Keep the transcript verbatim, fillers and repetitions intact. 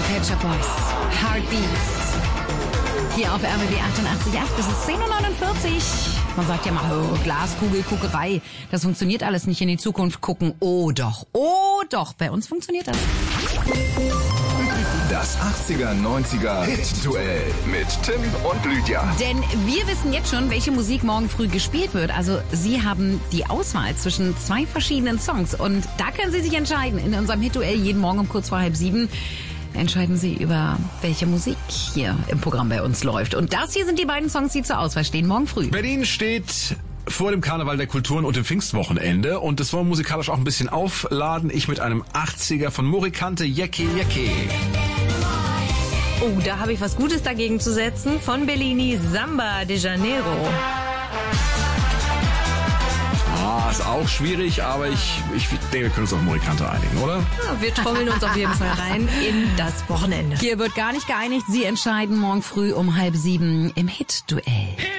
Pet Shop Boys, Heartbeats. Hier auf R B B achtundachtzig Komma acht, das ist zehn Uhr neunundvierzig. Man sagt ja mal, oh, Glaskugelguckerei, das funktioniert alles nicht, in die Zukunft gucken. Oh doch, oh doch, bei uns funktioniert das. Das achtziger, neunziger Hit-Duell mit Tim und Lydia. Denn wir wissen jetzt schon, welche Musik morgen früh gespielt wird. Also Sie haben die Auswahl zwischen zwei verschiedenen Songs. Und da können Sie sich entscheiden. In unserem Hit-Duell jeden Morgen um kurz vor halb sieben entscheiden Sie über, welche Musik hier im Programm bei uns läuft. Und das hier sind die beiden Songs, die zur Auswahl stehen morgen früh. Berlin steht vor dem Karneval der Kulturen und dem Pfingstwochenende. Und das wollen wir musikalisch auch ein bisschen aufladen. Ich mit einem achtziger von Morikante, Yeke Yeke. Oh, da habe ich was Gutes dagegen zu setzen. Von Bellini, Samba de Janeiro. Ah, ist auch schwierig, aber ich, ich denke, wir können uns auf Morikante einigen, oder? Ja, wir trommeln uns auf jeden Fall rein in das Wochenende. Hier wird gar nicht geeinigt. Sie entscheiden morgen früh um halb sieben im Hit-Duell.